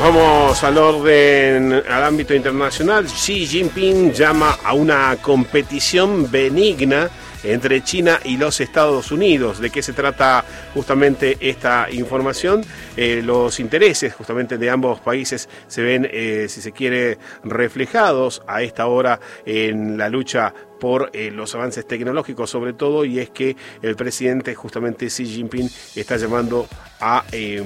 Vamos al orden, al ámbito internacional. Xi Jinping llama a una competición benigna entre China y los Estados Unidos. ¿De qué se trata justamente esta información? Los intereses justamente de ambos países se ven, si se quiere, reflejados a esta hora en la lucha por los avances tecnológicos sobre todo, y es que el presidente justamente Xi Jinping está llamando a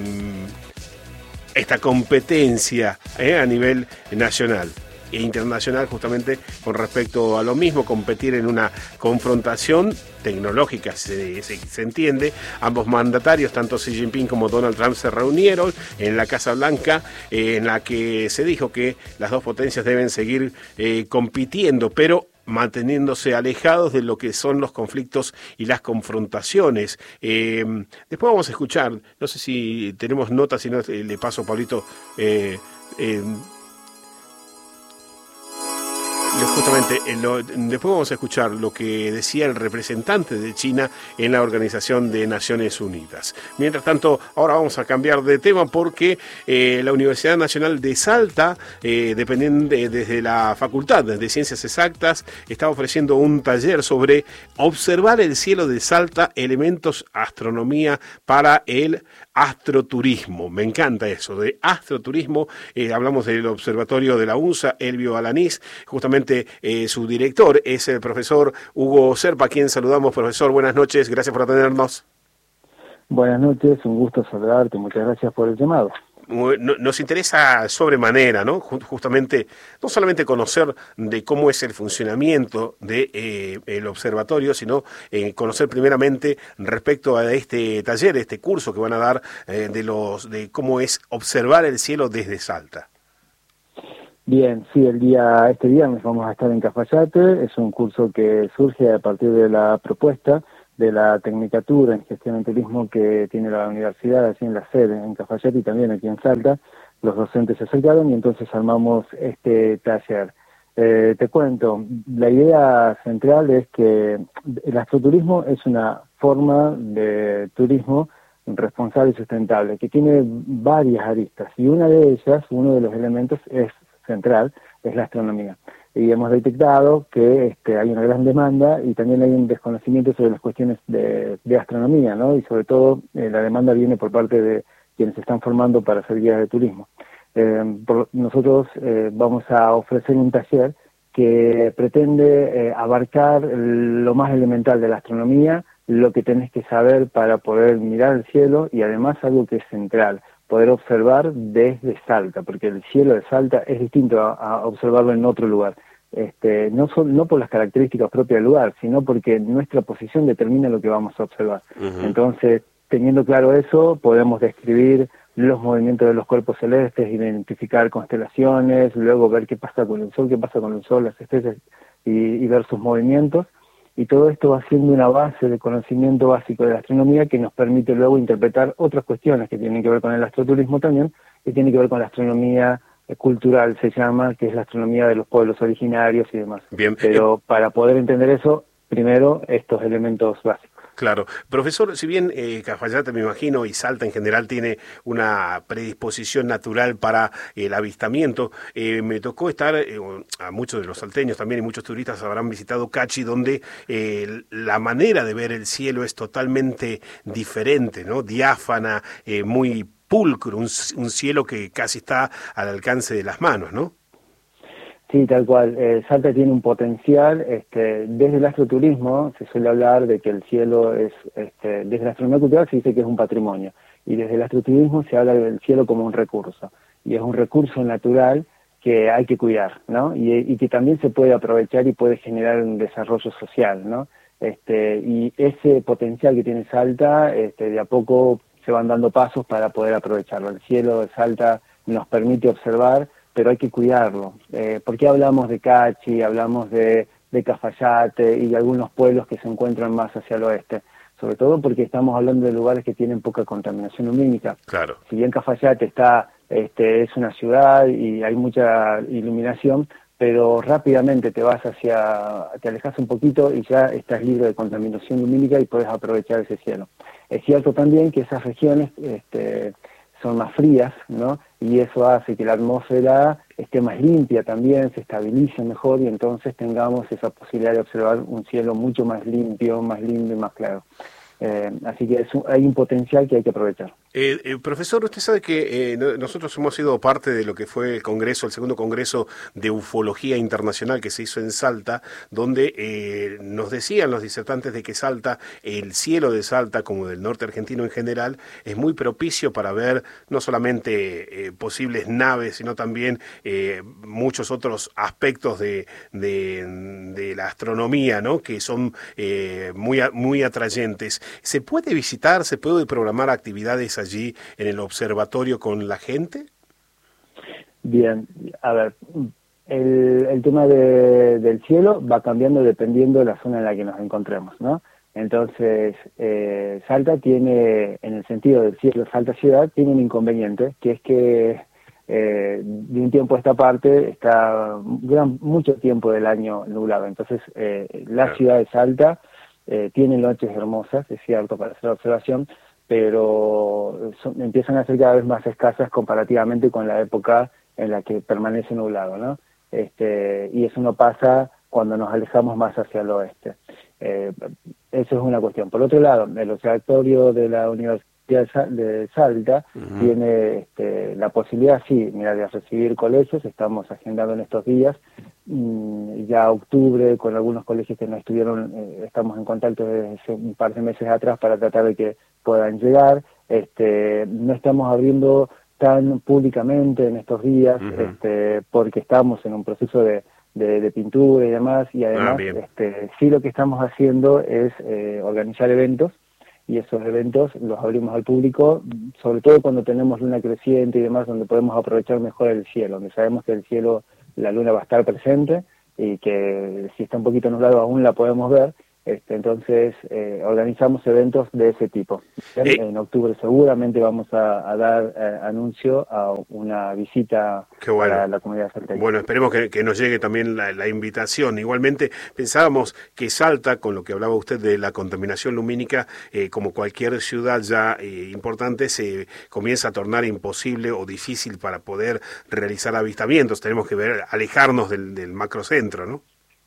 esta competencia a nivel nacional e internacional justamente con respecto a lo mismo, competir en una confrontación tecnológica, se entiende. Ambos mandatarios, tanto Xi Jinping como Donald Trump, se reunieron en la Casa Blanca, en la que se dijo que las dos potencias deben seguir compitiendo, pero manteniéndose alejados de lo que son los conflictos y las confrontaciones. Después vamos a escuchar, no sé si tenemos notas, si no le paso a Pablito, justamente, después vamos a escuchar lo que decía el representante de China en la Organización de Naciones Unidas. Mientras tanto, ahora vamos a cambiar de tema porque la Universidad Nacional de Salta, desde la Facultad de Ciencias Exactas, está ofreciendo un taller sobre observar el cielo de Salta, elementos astronomía para el astroturismo. Me encanta eso, de astroturismo. Hablamos del observatorio de la UNSA, Elvio Alanís. Justamente su director es el profesor Hugo Serpa, a quien saludamos. Profesor, buenas noches, gracias por atendernos. Buenas noches, un gusto saludarte, muchas gracias por el llamado. Nos interesa sobremanera, ¿no? Justamente, no solamente conocer de cómo es el funcionamiento de el observatorio, sino conocer primeramente respecto a este taller, este curso que van a dar de cómo es observar el cielo desde Salta. Bien, sí, este viernes vamos a estar en Cafayate. Es un curso que surge a partir de la propuesta de la Tecnicatura en Gestión en Turismo que tiene la universidad, así en la sede, en Cafayate y también aquí en Salta. Los docentes se acercaron y entonces armamos este taller. Te cuento, la idea central es que el astroturismo es una forma de turismo responsable y sustentable, que tiene varias aristas, y una de ellas, uno de los elementos central, es la astronomía. Y hemos detectado que hay una gran demanda y también hay un desconocimiento sobre las cuestiones de astronomía, ¿no? Y sobre todo la demanda viene por parte de quienes se están formando para ser guías de turismo. Nosotros vamos a ofrecer un taller que pretende abarcar lo más elemental de la astronomía, lo que tenés que saber para poder mirar el cielo, y además algo que es central, poder observar desde Salta, porque el cielo de Salta es distinto a observarlo en otro lugar. No por las características propias del lugar, sino porque nuestra posición determina lo que vamos a observar. Uh-huh. Entonces, teniendo claro eso, podemos describir los movimientos de los cuerpos celestes, identificar constelaciones, luego ver qué pasa con el Sol, las estrellas, y ver sus movimientos. Y todo esto va siendo una base de conocimiento básico de la astronomía que nos permite luego interpretar otras cuestiones que tienen que ver con el astroturismo también, que tienen que ver con la astronomía cultural, se llama, que es la astronomía de los pueblos originarios y demás. Bien. Pero para poder entender eso, primero estos elementos básicos. Claro. Profesor, si bien Cafayate, me imagino, y Salta en general tiene una predisposición natural para el avistamiento, me tocó estar, a muchos de los salteños también y muchos turistas habrán visitado Cachi, donde la manera de ver el cielo es totalmente diferente, ¿no? Diáfana, muy pulcro, un cielo que casi está al alcance de las manos, ¿no? Sí, tal cual. Salta tiene un potencial. Desde el astroturismo se suele hablar de que el cielo es, desde la astronomía cultural se dice que es un patrimonio, y desde el astroturismo se habla del cielo como un recurso, y es un recurso natural que hay que cuidar, ¿no? Y que también se puede aprovechar y puede generar un desarrollo social, ¿no? Y ese potencial que tiene Salta, de a poco se van dando pasos para poder aprovecharlo. El cielo de Salta nos permite observar, pero hay que cuidarlo. ¿Por qué hablamos de Cachi, hablamos de Cafayate y de algunos pueblos que se encuentran más hacia el oeste? Sobre todo porque estamos hablando de lugares que tienen poca contaminación lumínica. Claro. Si bien Cafayate es una ciudad y hay mucha iluminación, pero rápidamente te alejas un poquito y ya estás libre de contaminación lumínica y puedes aprovechar ese cielo. Es cierto también que esas regiones son más frías, ¿no? Y eso hace que la atmósfera esté más limpia también, se estabilice mejor y entonces tengamos esa posibilidad de observar un cielo mucho más limpio y más claro. Así que hay un potencial que hay que aprovechar. Profesor, usted sabe que nosotros hemos sido parte de lo que fue el Congreso, el segundo Congreso de Ufología Internacional que se hizo en Salta, donde nos decían los disertantes de que Salta, el cielo de Salta, como del norte argentino en general, es muy propicio para ver no solamente posibles naves, sino también muchos otros aspectos de la astronomía, ¿no? Que son muy atrayentes. ¿Se puede visitar, se puede programar actividades allí en el observatorio con la gente? Bien, a ver, el tema del cielo va cambiando dependiendo de la zona en la que nos encontremos, ¿no? Entonces, Salta tiene, en el sentido del cielo, Salta ciudad, tiene un inconveniente, que es que de un tiempo a esta parte está mucho tiempo del año nublado. Entonces, la ciudad de Salta tiene noches hermosas, es cierto, para hacer observación, pero empiezan a ser cada vez más escasas comparativamente con la época en la que permanece nublado, ¿no? Y eso no pasa cuando nos alejamos más hacia el oeste. Eso es una cuestión. Por otro lado, el observatorio de la Universidad de Salta tiene la posibilidad, sí, mira, de recibir colegios. Estamos agendando en estos días, ya octubre, con algunos colegios que no estuvieron, estamos en contacto desde un par de meses atrás para tratar de que puedan llegar. No estamos abriendo tan públicamente en estos días, porque estamos en un proceso de pintura y demás, y además sí lo que estamos haciendo es organizar eventos, y esos eventos los abrimos al público, sobre todo cuando tenemos luna creciente y demás, donde podemos aprovechar mejor el cielo, donde sabemos que el cielo, la luna va a estar presente, y que si está un poquito nublado aún la podemos ver. Entonces organizamos eventos de ese tipo. En octubre seguramente vamos a dar anuncio a una visita para la comunidad salteña. Bueno, esperemos que nos llegue también la invitación. Igualmente pensábamos que Salta, con lo que hablaba usted de la contaminación lumínica, como cualquier ciudad ya importante, se comienza a tornar imposible o difícil para poder realizar avistamientos. Tenemos que alejarnos del macrocentro, ¿no?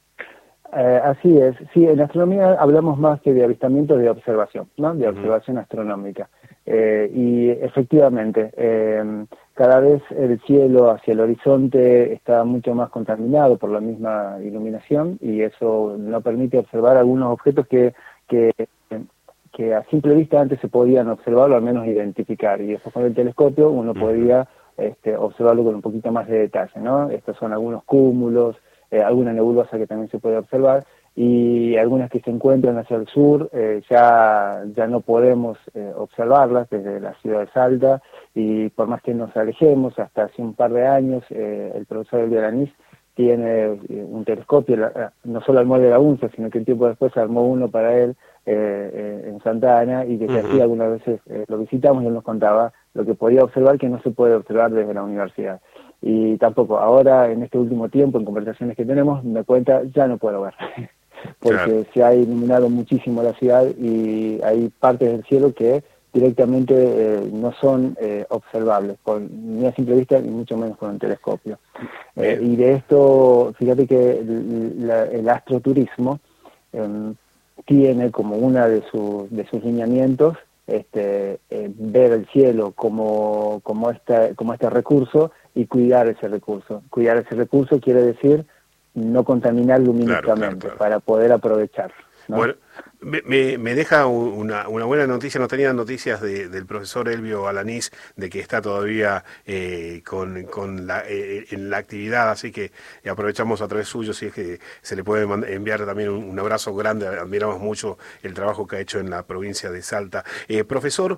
Así es, sí, en astronomía hablamos más que de avistamientos, de observación, ¿no? De observación astronómica. Y efectivamente, cada vez el cielo hacia el horizonte está mucho más contaminado por la misma iluminación, y eso no permite observar algunos objetos que a simple vista antes se podían observar o al menos identificar, y después con el telescopio uno podía observarlo con un poquito más de detalle, ¿no? Estos son algunos cúmulos, alguna nebulosa que también se puede observar, y algunas que se encuentran hacia el sur ya no podemos observarlas desde la ciudad de Salta, y por más que nos alejemos, hasta hace un par de años el profesor Elvio Alanís tiene un telescopio, no solo armó el de la UNCE, sino que un tiempo después armó uno para él en Santa Ana, y que así algunas veces lo visitamos y él nos contaba lo que podía observar que no se puede observar desde la universidad. Y tampoco, ahora en este último tiempo, en conversaciones que tenemos, me cuenta, ya no puedo ver, porque se ha iluminado muchísimo la ciudad y hay partes del cielo que directamente no son observables, ni a simple vista, ni mucho menos con un telescopio. Y de esto, fíjate que el astroturismo tiene como una de sus lineamientos ver el cielo como este recurso y cuidar ese recurso. Cuidar ese recurso quiere decir no contaminar lumínicamente, claro. Para poder aprovechar, ¿no? Bueno, me deja una buena noticia. No tenía noticias del profesor Elvio Alanís de que está todavía en la actividad, así que aprovechamos a través suyo, si es que se le puede enviar también un abrazo grande. Admiramos mucho el trabajo que ha hecho en la provincia de Salta. Profesor,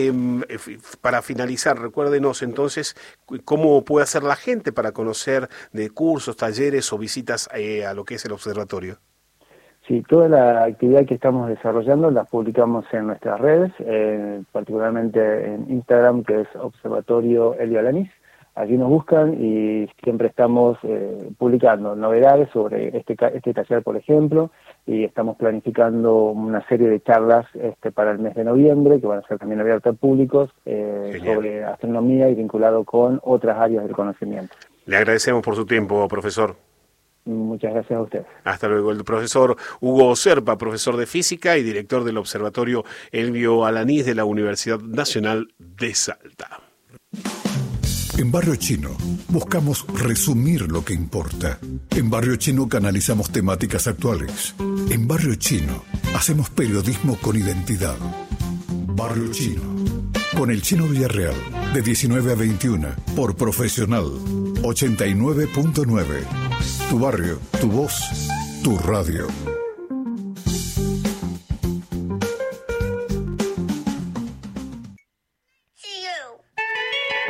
para finalizar, recuérdenos entonces cómo puede hacer la gente para conocer de cursos, talleres o visitas a lo que es el observatorio. Sí, toda la actividad que estamos desarrollando la publicamos en nuestras redes, particularmente en Instagram, que es Observatorio Elvio Alanís. allí nos buscan y siempre estamos publicando novedades sobre este taller, por ejemplo, y estamos planificando una serie de charlas para el mes de noviembre, que van a ser también abiertas a públicos, sobre astronomía y vinculado con otras áreas del conocimiento. Le agradecemos por su tiempo, profesor. Muchas gracias a usted. Hasta luego. El profesor Hugo Serpa, profesor de física y director del Observatorio Elbio Alanís de la Universidad Nacional de Salta. En Barrio Chino buscamos resumir lo que importa. En Barrio Chino canalizamos temáticas actuales. En Barrio Chino hacemos periodismo con identidad. Barrio Chino, con el Chino Villarreal, de 19 a 21, por Profesional 89.9. Tu barrio, tu voz, tu radio.